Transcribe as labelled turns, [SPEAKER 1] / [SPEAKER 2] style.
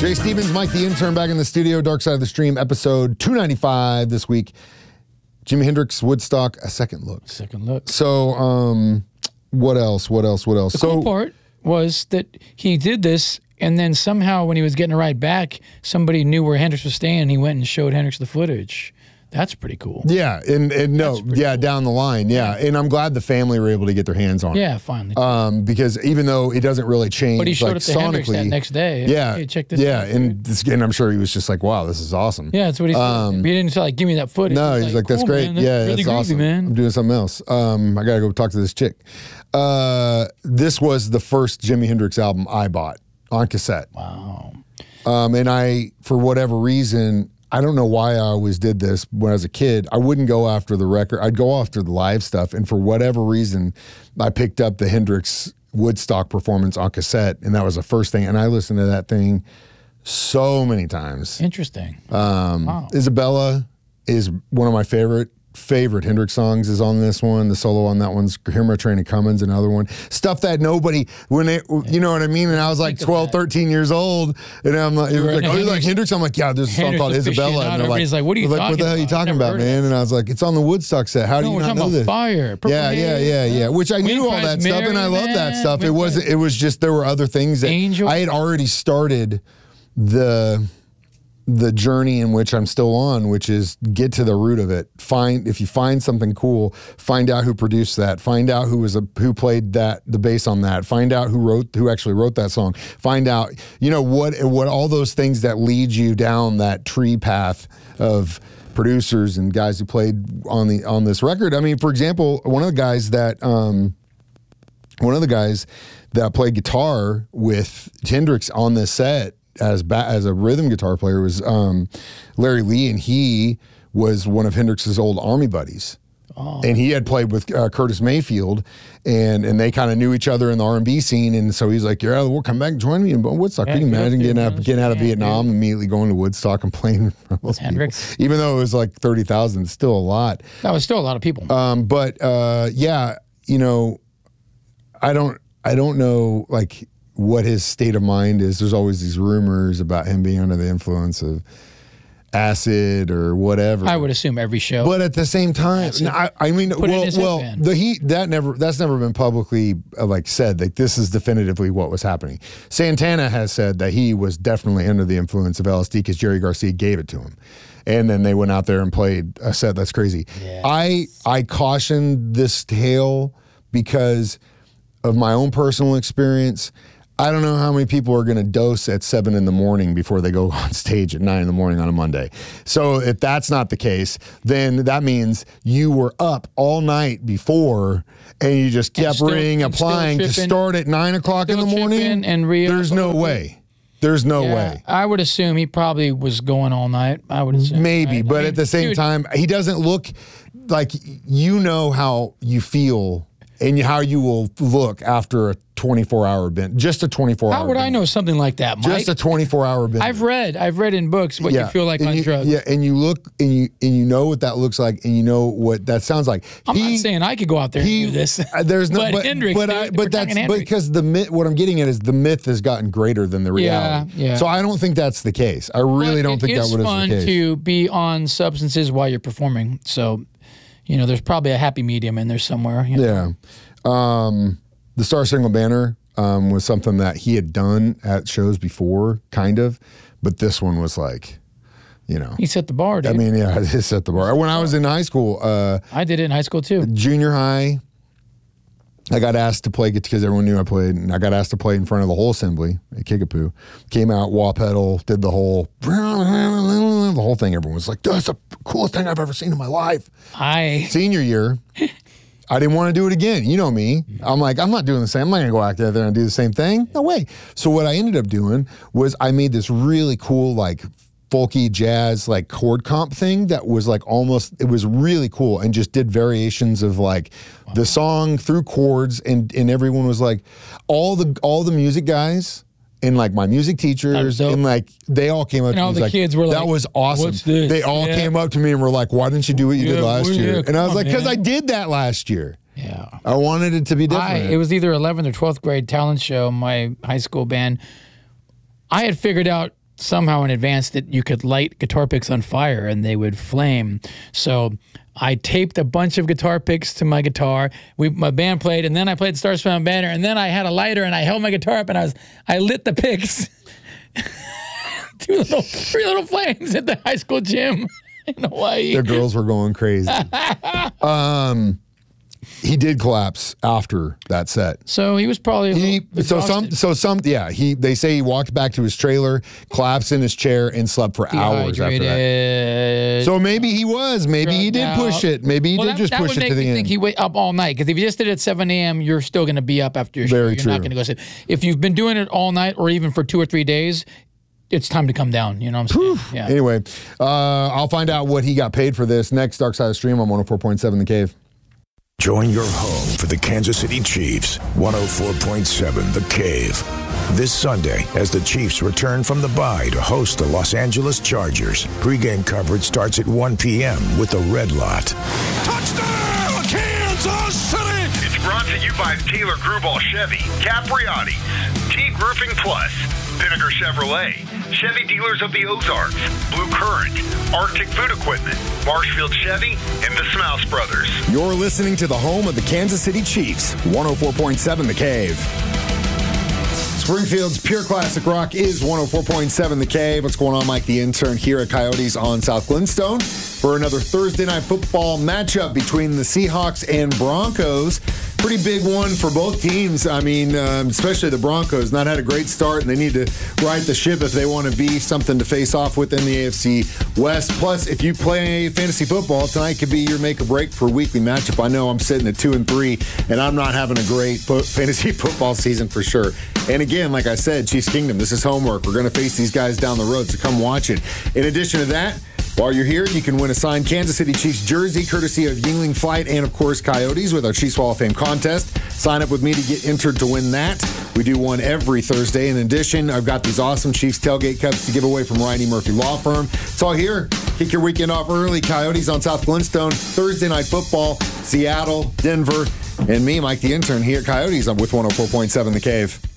[SPEAKER 1] Jay Stevens, Mike the Intern back in the studio. Dark Side of the Stream, episode 295 this week. Jimi Hendrix, Woodstock, a second look.
[SPEAKER 2] Second look.
[SPEAKER 1] So, what else?
[SPEAKER 2] The cool part was that he did this, and then somehow when he was getting a ride back, somebody knew where Hendrix was staying, and he went and showed Hendrix the footage. That's pretty cool.
[SPEAKER 1] Yeah, and no, yeah, cool. Down the line, yeah. And I'm glad the family were able to get their hands on it.
[SPEAKER 2] Yeah, finally.
[SPEAKER 1] Because even though it doesn't really change,
[SPEAKER 2] but he showed
[SPEAKER 1] like,
[SPEAKER 2] it to Hendrix that next day.
[SPEAKER 1] Yeah,
[SPEAKER 2] hey, check this out.
[SPEAKER 1] And I'm sure he was just like, wow, this is awesome.
[SPEAKER 2] Yeah, that's what he said. He didn't say, like, give me that footage.
[SPEAKER 1] No, he's like, that's
[SPEAKER 2] cool,
[SPEAKER 1] great.
[SPEAKER 2] Man.
[SPEAKER 1] Yeah,
[SPEAKER 2] really
[SPEAKER 1] that's
[SPEAKER 2] groovy,
[SPEAKER 1] awesome.
[SPEAKER 2] Man.
[SPEAKER 1] I'm doing something else. I got to go talk to this chick. This was the first Jimi Hendrix album I bought on cassette.
[SPEAKER 2] Wow.
[SPEAKER 1] And I, for whatever reason, I don't know why I always did this when I was a kid. I wouldn't go after the record. I'd go after the live stuff. And for whatever reason, I picked up the Hendrix Woodstock performance on cassette, and that was the first thing. And I listened to that thing so many times.
[SPEAKER 2] Interesting.
[SPEAKER 1] Wow. Isabella is one of my favorite Hendrix songs is on this one. The solo on that one's Hear My Train Coming's another one. Stuff that nobody, you know what I mean? And I was like 12, 13 years old, and I'm like, oh, you like Hendrix? I'm like, yeah, there's a song called Isabella. And they're like,
[SPEAKER 2] what are you talking about?
[SPEAKER 1] What the hell are you talking about, man? And I was like, it's on the Woodstock set. How do you not know this?
[SPEAKER 2] Fire.
[SPEAKER 1] Yeah. Which I knew all that stuff, and I love that stuff. It was just, there were other things that I had already started the journey in which I'm still on, which is get to the root of it. If you find something cool, find out who produced that, find out who played the bass on that, find out who actually wrote that song, find out, what all those things that lead you down that tree path of producers and guys who played on this record. I mean, for example, one of the guys that played guitar with Hendrix on this set as a rhythm guitar player was Larry Lee, and he was one of Hendrix's old Army buddies. Oh. And he had played with Curtis Mayfield, and they kind of knew each other in the R&B scene, and so he's like, "Yeah, we'll come back and join me in Woodstock." Can you imagine getting out of Vietnam, immediately going to Woodstock and playing with Hendrix? Even though it was like 30,000, it's still a lot.
[SPEAKER 2] That was still a lot of people.
[SPEAKER 1] Yeah, I don't know, like, what his state of mind is. There's always these rumors about him being under the influence of acid or whatever.
[SPEAKER 2] I would assume every show.
[SPEAKER 1] But at the same time, that's never been publicly said. Like, this is definitively what was happening. Santana has said that he was definitely under the influence of LSD because Jerry Garcia gave it to him. And then they went out there and played a set that's crazy. Yeah. I caution this tale because of my own personal experience. I don't know how many people are going to dose at 7 in the morning before they go on stage at 9 in the morning on a Monday. So if that's not the case, then that you were up all night before and you just kept applying to start at 9 o'clock in the morning. There's no way. There's no way.
[SPEAKER 2] I would assume he probably was going all night. I would assume.
[SPEAKER 1] Maybe, right? But at the same time, he doesn't look like, how you feel and how you will look after a 24-hour binge, just a 24-hour.
[SPEAKER 2] How would I know something like that, Mike?
[SPEAKER 1] Just a 24-hour binge.
[SPEAKER 2] I've read in books what you feel like on drugs.
[SPEAKER 1] Yeah, and you look and you know what that looks like, and you know what that sounds like.
[SPEAKER 2] I'm not saying I could go out there and do this.
[SPEAKER 1] There's no,
[SPEAKER 2] but Hendrix,
[SPEAKER 1] because what I'm getting at is the myth has gotten greater than the reality.
[SPEAKER 2] Yeah.
[SPEAKER 1] So I don't think that's the case. I really don't think that would be the case.
[SPEAKER 2] It's fun to be on substances while you're performing. So, there's probably a happy medium in there somewhere.
[SPEAKER 1] Yeah. The Star Spangled Banner was something that he had done at shows before, kind of, but this one was like,
[SPEAKER 2] he set the bar, dude.
[SPEAKER 1] I mean, yeah, he set the bar. When I was in high school,
[SPEAKER 2] I did it in high school too.
[SPEAKER 1] Junior high, I got asked to play because everyone knew I played, and I got asked to play in front of the whole assembly at Kickapoo. Came out, wah pedal, did the whole thing. Everyone was like, "That's the coolest thing I've ever seen in my life." Senior year, I didn't want to do it again. You know me. I'm like, I'm not doing the same. I'm not going to go out there and do the same thing. No way. So what I ended up doing was I made this really cool, folky jazz, chord comp thing that was it was really cool, and just did variations of the song through chords, and everyone was like, all the music guys and my music teachers and they all came up to me.
[SPEAKER 2] All the kids were
[SPEAKER 1] that was awesome.
[SPEAKER 2] What's this?
[SPEAKER 1] They all came up to me and were like, why didn't you do what you did last year? And I was like, because I did that last year.
[SPEAKER 2] Yeah.
[SPEAKER 1] I wanted it to be different.
[SPEAKER 2] It was either 11th or 12th grade talent show, my high school band. I had figured out somehow in advance that you could light guitar picks on fire and they would flame. So I taped a bunch of guitar picks to my guitar. My band played, and then I played Star Spangled Banner, and then I had a lighter and I held my guitar up and I lit the picks. Three little flames at the high school gym in Hawaii.
[SPEAKER 1] The girls were going crazy. He did collapse after that set.
[SPEAKER 2] So he was probably
[SPEAKER 1] They say he walked back to his trailer, collapsed in his chair, and slept for hours after that. So maybe he was. Maybe he did push it. Maybe he did just push it to the end. That would make me think
[SPEAKER 2] he wait up all night, because if you just did it at 7 a.m., you're still going to be up after your show.
[SPEAKER 1] Very
[SPEAKER 2] you're
[SPEAKER 1] true.
[SPEAKER 2] Not going to go sleep. If you've been doing it all night or even for 2 or 3 days, it's time to come down. You know what I'm saying? Yeah.
[SPEAKER 1] Anyway, I'll find out what he got paid for this next. Dark Side of the Stream on 104.7 The Cave.
[SPEAKER 3] Join your home for the Kansas City Chiefs, 104.7 The Cave. This Sunday, as the Chiefs return from the bye to host the Los Angeles Chargers. Pre-game coverage starts at 1 p.m. with the Red Lot.
[SPEAKER 4] Touchdown, Kansas City!
[SPEAKER 5] It's brought to you by Taylor Grubauer Chevy, Capriati, Teague Roofing Plus, Vinegar Chevrolet, Chevy Dealers of the Ozarks, Blue Current, Arctic Food Equipment, Marshfield Chevy, and the Smouse Brothers.
[SPEAKER 1] You're listening to the home of the Kansas City Chiefs, 104.7 The Cave. Springfield's Pure Classic Rock is 104.7 The Cave. What's going on, Mike the Intern, here at Coyotes on South Glenstone for another Thursday night football matchup between the Seahawks and Broncos. Pretty big one for both teams. I mean, especially the Broncos, not had a great start, and they need to right the ship if they want to be something to face off with in the AFC West. Plus, if you play fantasy football, tonight could be your make or break for a weekly matchup. I know I'm sitting at 2-3, and I'm not having a great fantasy football season for sure. And again, like I said, Chiefs Kingdom, this is homework. We're going to face these guys down the road, so come watch it. In addition to that, while you're here, you can win a signed Kansas City Chiefs jersey courtesy of Yingling Flight and, of course, Coyotes with our Chiefs Wall of Fame contest. Sign up with me to get entered to win that. We do one every Thursday. In addition, I've got these awesome Chiefs tailgate cups to give away from Ryan E. Murphy Law Firm. It's all here. Kick your weekend off early. Coyotes on South Glenstone. Thursday night football. Seattle, Denver, and me, Mike the Intern, here at Coyotes with 104.7 The Cave.